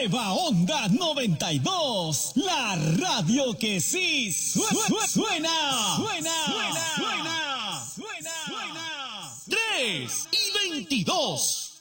Nueva Onda 92, la radio que sí suena. 3 y 22.